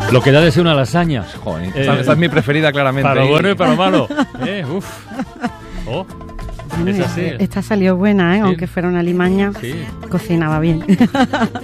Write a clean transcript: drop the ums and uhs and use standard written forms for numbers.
Lo que da de ser una lasaña. Joder, esta es mi preferida, claramente. Para lo bueno y para lo malo. Oh, Bueno, es así. esta salió buena, ¿eh? Sí. Aunque fuera una limaña, Sí. cocinaba bien.